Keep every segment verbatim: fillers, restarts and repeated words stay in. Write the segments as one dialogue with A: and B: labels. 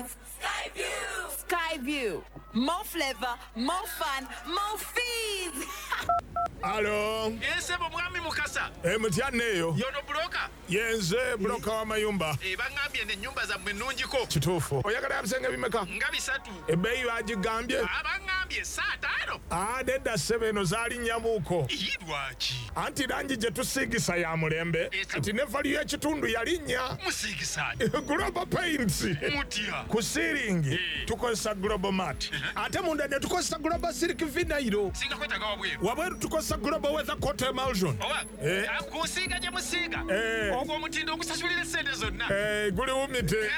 A: Skyview. Skyview. More flavor, more fun, more fees.
B: Alo.
C: Yes, mwami mukasa.
B: Eh mutyaneyo.
C: Yono broker.
B: Yenze broker wa mayumba.
C: Eh bangambye ne nyumba za mwenunjiko.
B: Kituufu. Oyagala yabisenge bimeka?
C: Nga bisatu.
B: Ebbeeyi bagigambye.
C: Abangambye saa tano.
B: Ah nedda sebeno zaali nyabuuko.
C: Yidwaki.
B: Anti langi gye tusiigisa ya mulembe. Anti ne vali y'ekitundu yalinnya.
C: Musiigisa.
B: Global Paints.
C: Mutya.
B: Ku ceiling tukozesa Global Mat. Ate munda ne tukozesa Global Silk Vinyl.
C: Singa kwetaga wabweru.
B: Wabweru tukozesa Global Weather Coat Emulsion.
C: Owa.
B: Eh.
C: Akusiiga gye musiiga.
B: Eh.
C: Ogwo omutindo okusasulira sente zonna.
B: Eh, guli wumite.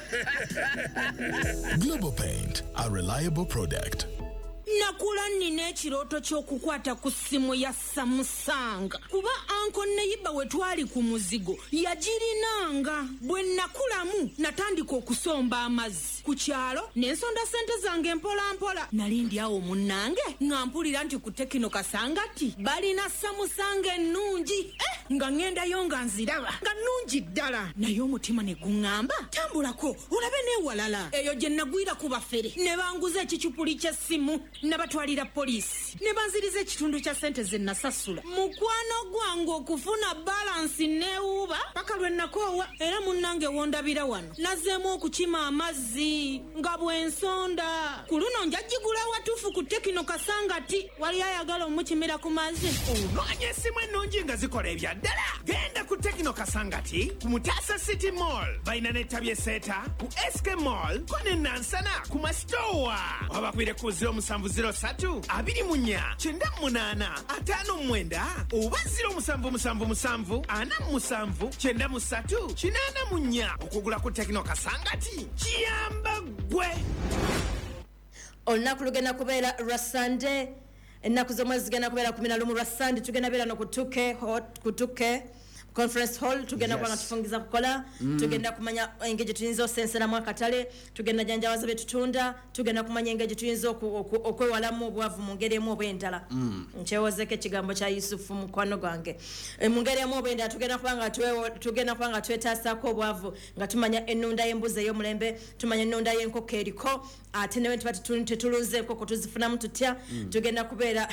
D: Global Paint, a reliable product.
E: Nakula nina ekirooto ky'okukwata ku ssimu ya Samusanga kuba anko neyiba we twali ku muzigo yagirinanga bwe nakulamu natandika okusomba amazzi ku kyalo n'ensonda sente zange mpola mpola nali ndi awo munnange nga mpulira nti ku Tekino Kasangati balina Samusanga ennungi eh, nga ŋŋendayo nga nziraba nga nnungi ddala naye omutima ne guŋŋamba tambulako olabe n'ewalala eyo gye nagwira ku bafere ne banguza ekicupuli ky'essimu nabatwalira poliisi ne banziriza ekitundu kya sente ze nasasula mukwano gwange okufuna balansi neewuuba paka lwe nakoowa era munnange wondabira wano nazeemu okukima amazzi nga bw'ensonda ku luno njagigula watuufu ku Tekino Kasangati wali ayagala omukimira ku mazzi
F: onoonya essimu ennungi nga zikola ebya ddala genda ku Tekino Kasangati ku Mutasa City Mall balina n'ettabye seeta ku S K Mall ko ne Nansana ku masitowa wabakwire ku ziro musanvu ziro satu abiri mu nnya kyenda munaana ataano mwenda oba ziro musanvu musanvu musanvu ana musanvu kyenda mu ssatu kinaana mu nnya okugula ku Tekino Kasangati kiyamba gwe
G: olunaku lugenda kubeera lwa Sande ennaku z'omwezi zigenda kubeera kumi na lumu lwa Sande tugenda beera nokutuke kutuke conference hall tugenda yes. Kwa tufungiza kukola mm. Tugenda kumanya engege tuyinza osensera mu akatale tugenda janjawaza betutunda tugenda kumanya engege tuyinza okwewalamu obwavu mu ngeri emu obw'endala mm. Nkyewozeko ekigambo kya Yusufu mukwano gwange e, mu ngeri emu obw'endala tugenda kubanga tugenda kubanga twetaasako obwavu nga tumanya ennunda y'embuzi ey'omulembe tumanya ennunda y'enkoko eriko ate ne bwe tuba tetulunze enkoko tuzifunamu tutya mm. Tugenda kubeera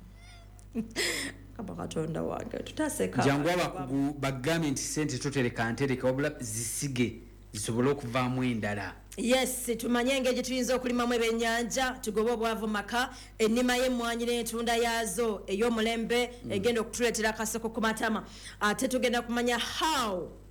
G: kaba katonda wange tutaseka
H: jangu abakugu bagambe nti sente totereka ntereka obula zisige zisobole okuvaamu endala.
G: Yes, tumanye engeri tuyinza okulimamu ebyennyanja tugobe obwavu maka ennima y'emmwanyi n'entunda yaazo ey'omulembe egenda okutuleetera akaseko ku matama ate tugenda kumanya how